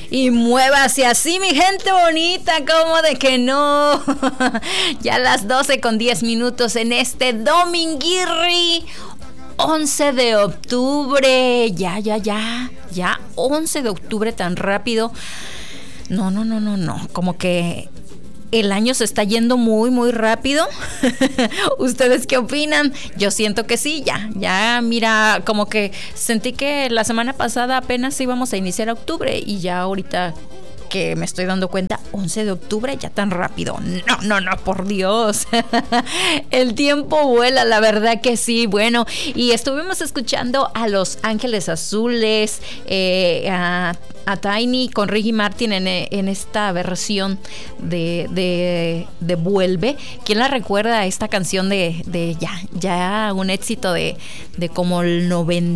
Y muévase así, mi gente bonita, ¿cómo de que no? Ya las 12:10 en este dominguirri, 11 de octubre. Ya 11 de octubre, tan rápido. No, como que el año se está yendo muy, muy rápido. ¿Ustedes qué opinan? Yo siento que sí, ya, mira, como que sentí que la semana pasada apenas íbamos a iniciar octubre y ya ahorita que me estoy dando cuenta, 11 de octubre, ya tan rápido. No, por Dios. El tiempo vuela, la verdad que sí. Bueno, y estuvimos escuchando a Los Ángeles Azules, a Tiny con Ricky Martin en esta versión de Vuelve. ¿Quién la recuerda esta canción de ya un éxito de como el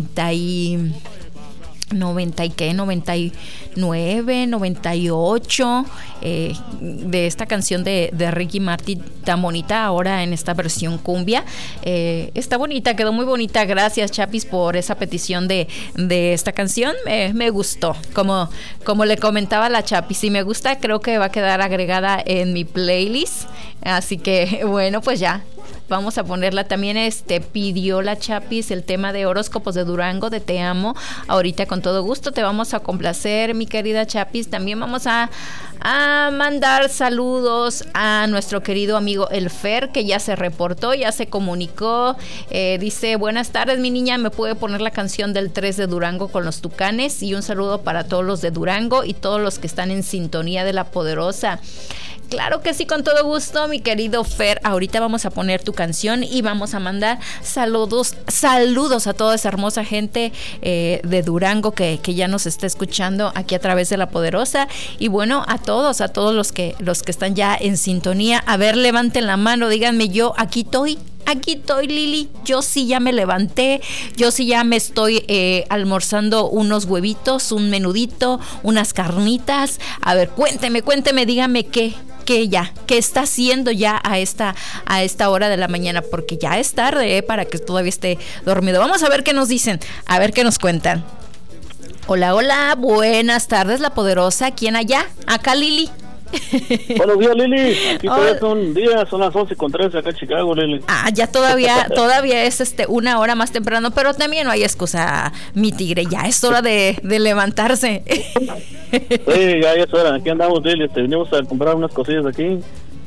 99, 98, de esta canción de Ricky Martin tan bonita ahora en esta versión cumbia? Está bonita, quedó muy bonita. Gracias, Chapis, por esa petición de esta canción. Me gustó, como le comentaba a la Chapis, si me gusta, creo que va a quedar agregada en mi playlist, así que bueno, pues ya vamos a ponerla. También pidió la Chapis el tema de Horóscopos de Durango, de Te Amo. Ahorita con todo gusto te vamos a complacer, mi querida Chapis. También vamos a mandar saludos a nuestro querido amigo El Fer, que ya se reportó, ya se comunicó. Dice: buenas tardes, mi niña, ¿me puede poner la canción del 3 de Durango con los Tucanes? Y un saludo para todos los de Durango y todos los que están en sintonía de La Poderosa. Claro que sí, con todo gusto, mi querido Fer. Ahorita vamos a poner tu canción y vamos a mandar saludos a toda esa hermosa gente de Durango que ya nos está escuchando aquí a través de La Poderosa. Y bueno, a todos los que están ya en sintonía. A ver, levanten la mano, díganme: yo aquí estoy, Lili. Yo sí ya me levanté, yo sí ya me estoy almorzando unos huevitos, un menudito, unas carnitas. A ver, cuénteme, dígame qué está haciendo ya a esta hora de la mañana, porque ya es tarde para que todavía esté dormido. Vamos a ver qué nos dicen, a ver qué nos cuentan. Hola, buenas tardes, La Poderosa. ¿Quién allá? Acá, Lili. Buenos días, Lili. Aquí todavía son las 11:13 acá en Chicago, Lili. Ya todavía es una hora más temprano, pero también no hay excusa, mi tigre. Ya es hora de levantarse. Sí, ya es hora. Aquí andamos, Lili. Venimos a comprar unas cosillas aquí.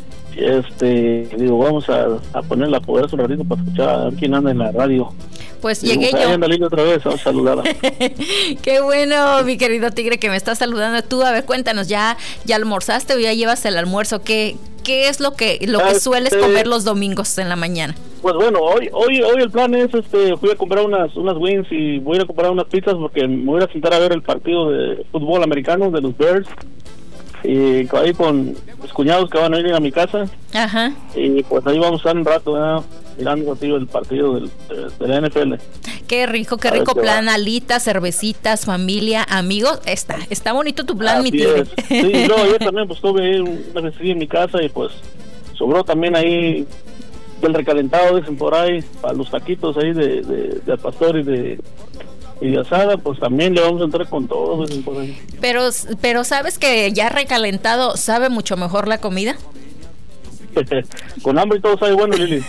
Vamos a poner La Poderosa un ratito para escuchar a quién anda en la radio. Pues llegué yo. Anda Lili otra vez, vamos a saludarla. Qué bueno, mi querido tigre, que me estás saludando tú. A ver, cuéntanos, ¿ya almorzaste o ya llevas el almuerzo? ¿Qué es lo que sueles comer los domingos en la mañana? Pues bueno, hoy el plan es, fui a comprar unas wings y voy a ir a comprar unas pizzas porque me voy a sentar a ver el partido de fútbol americano de los Bears. Y ahí con mis cuñados que van a ir a mi casa. Ajá. Y pues ahí vamos a estar un rato mirando el partido de la NFL. Qué rico plan, alitas, cervecitas, familia, amigos. Está bonito tu plan, mi tío. Sí, yo también pues tuve una recibida en mi casa y pues sobró también ahí del recalentado, dicen por ahí, para los taquitos ahí de al pastor y de asada, pues también le vamos a entrar con todo. Pero ¿sabes que ya recalentado sabe mucho mejor la comida? Con hambre y todo sabe bueno, Lili.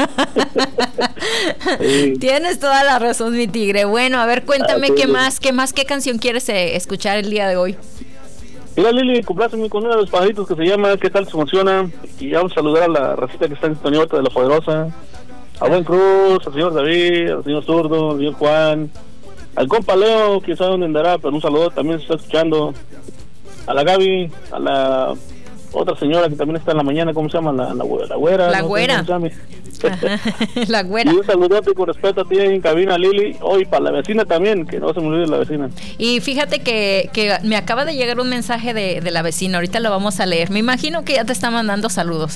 Sí. Tienes toda la razón, mi tigre. Bueno, a ver, cuéntame qué canción quieres escuchar el día de hoy. Mira, Lili, compláceme con uno de los pajaritos que se llama ¿Qué tal se emociona? Y vamos a saludar a la racita que está en sintonía de La Poderosa, a Buen Cruz, al señor David, al señor Zurdo, al señor Juan, al compa Leo, quién sabe dónde andará, pero un saludo, también se está escuchando, a la Gaby, a la otra señora que también está en la mañana, ¿cómo se llama? La güera. La güera. La güera. Y un saludote con respeto a ti en cabina, Lili. Hoy para la vecina también, que no se me olvide la vecina. Y fíjate que me acaba de llegar un mensaje de la vecina, ahorita lo vamos a leer. Me imagino que ya te está mandando saludos,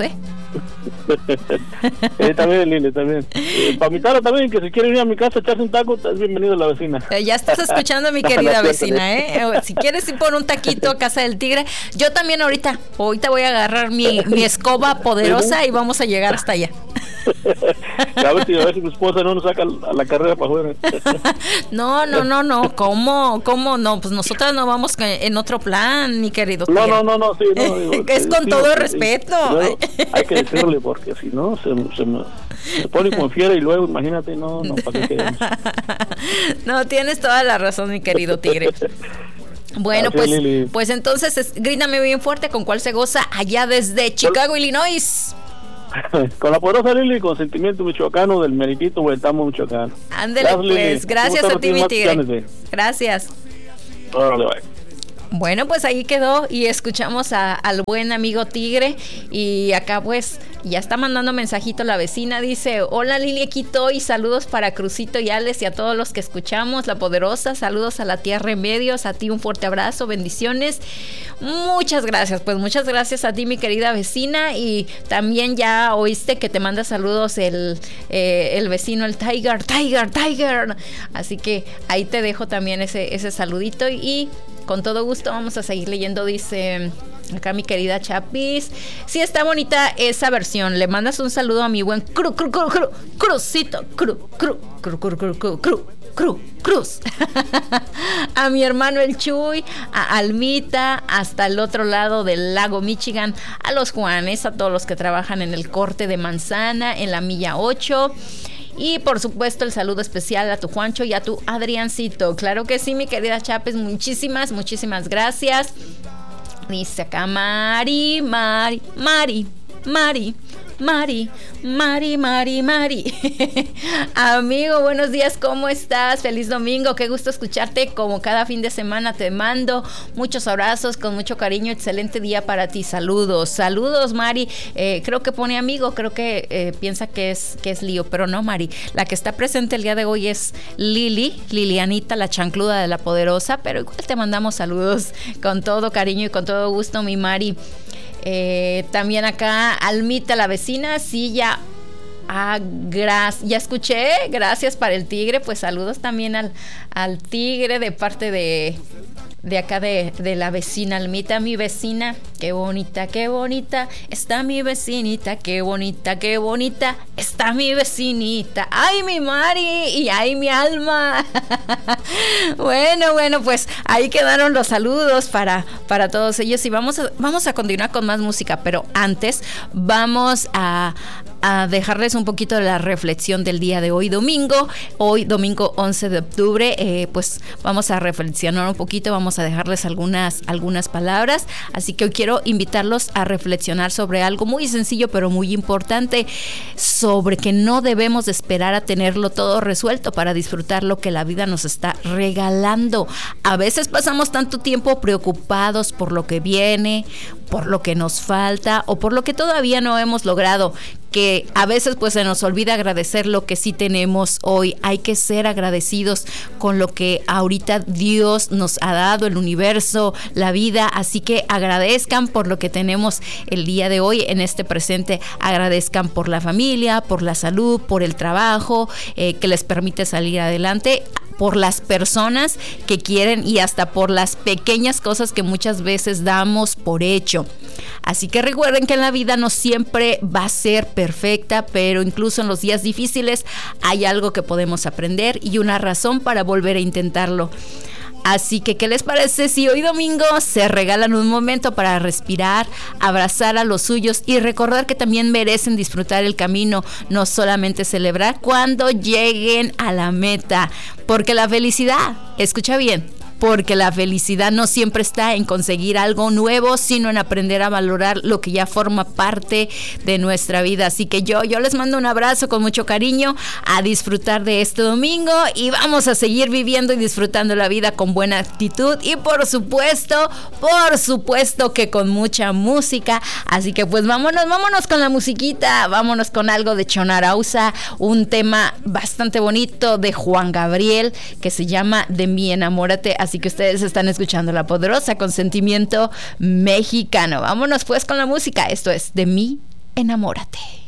También, Lili, también. Para mi Tara también, que si quiere ir a mi casa a echarse un taco, es bienvenido a la vecina. Ya estás escuchando, mi querida vecina, Si quieres ir por un taquito a casa del tigre, yo también ahorita voy a agarrar mi escoba poderosa y vamos a llegar hasta allá. A ver si mi esposa no nos saca a la carrera para afuera. No, ¿cómo no? Pues nosotras no vamos en otro plan, mi querido. No, sí, no. Digo, es con todo respeto. Luego, hay que decirle, porque si no, se pone como fiera y luego, imagínate, no, ¿para qué queremos? No, tienes toda la razón, mi querido tigre. Bueno, pues entonces grítame bien fuerte con cuál se goza allá desde Chicago, Illinois. Con la poderosa Lili, con sentimiento michoacano del meritito Huetamo, Michoacán. Ándele, pues, gracias a ti, mi tigre. Gracias. Órale, bye. Bueno, pues ahí quedó y escuchamos al buen amigo Tigre. Y acá pues ya está mandando mensajito la vecina. Dice: hola Lili, aquí estoy, saludos para Crucito y Alex y a todos los que escuchamos La Poderosa. Saludos a la tía Remedios, a ti un fuerte abrazo, bendiciones. Muchas gracias, pues muchas gracias a ti, mi querida vecina. Y también ya oíste que te manda saludos el vecino, el Tiger. Así que ahí te dejo también ese saludito y con todo gusto vamos a seguir leyendo. Dice acá mi querida Chapis: sí, está bonita esa versión. Le mandas un saludo a mi buen Cruzito, Cruz. A mi hermano el Chuy, a Almita, hasta el otro lado del lago Michigan, a los Juanes, a todos los que trabajan en el corte de manzana, en la milla 8. Y por supuesto el saludo especial a tu Juancho y a tu Adriancito. Claro que sí, mi querida Chapes, muchísimas gracias. Dice acá Mari. Amigo, buenos días, ¿cómo estás? Feliz domingo, qué gusto escucharte como cada fin de semana. Te mando muchos abrazos con mucho cariño, excelente día para ti. Saludos, Mari. Creo que pone amigo, creo que piensa que es Lío, pero no, Mari. La que está presente el día de hoy es Lilianita, la chancluda de La Poderosa, pero igual te mandamos saludos con todo cariño y con todo gusto, mi Mari. También acá Almita, la vecina, sí, ya escuché, gracias para el Tigre. Pues saludos también al Tigre de parte de acá de la vecina Almita, mi vecina. Qué bonita está mi vecinita, qué bonita está mi vecinita. Ay, mi Mari y ay, mi alma. Bueno, pues ahí quedaron los saludos para todos ellos y vamos a continuar con más música, pero antes vamos a dejarles un poquito de la reflexión del día de hoy domingo 11 de octubre. Pues vamos a reflexionar un poquito, vamos a dejarles algunas palabras, así que hoy quiero invitarlos a reflexionar sobre algo muy sencillo pero muy importante, sobre que no debemos de esperar a tenerlo todo resuelto para disfrutar lo que la vida nos está regalando. A veces pasamos tanto tiempo preocupados por lo que viene, por lo que nos falta o por lo que todavía no hemos logrado, que a veces pues se nos olvida agradecer lo que sí tenemos hoy. Hay que ser agradecidos con lo que ahorita Dios nos ha dado, el universo, la vida, así que agradezcan por lo que tenemos el día de hoy en este presente. Agradezcan por la familia, por la salud, por el trabajo que les permite salir adelante, por las personas que quieren y hasta por las pequeñas cosas que muchas veces damos por hecho. Así que recuerden que en la vida no siempre va a ser perfecta, pero incluso en los días difíciles hay algo que podemos aprender y una razón para volver a intentarlo. Así que, ¿qué les parece si hoy domingo se regalan un momento para respirar, abrazar a los suyos y recordar que también merecen disfrutar el camino, no solamente celebrar cuando lleguen a la meta? Porque la felicidad, escucha bien, porque la felicidad no siempre está en conseguir algo nuevo, sino en aprender a valorar lo que ya forma parte de nuestra vida. Así que yo les mando un abrazo con mucho cariño, a disfrutar de este domingo y vamos a seguir viviendo y disfrutando la vida con buena actitud y por supuesto que con mucha música. Así que pues vámonos con la musiquita, vámonos con algo de Chonarauza, un tema bastante bonito de Juan Gabriel que se llama De mí enamórate. Así que ustedes están escuchando La Poderosa con sentimiento mexicano. Vámonos pues con la música. Esto es De mí enamórate.